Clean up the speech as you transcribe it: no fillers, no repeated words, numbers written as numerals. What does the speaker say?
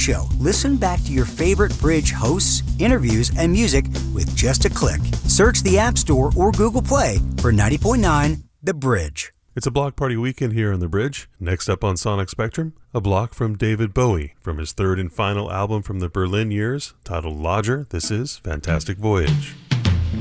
show. Listen back to your favorite Bridge hosts, interviews, and music with just a click. Search the App Store or Google Play for 90.9 The Bridge. It's a block party weekend here on The Bridge. Next up on Sonic Spectrum, a block from David Bowie from his third and final album from the Berlin years, titled Lodger. This is Fantastic Voyage.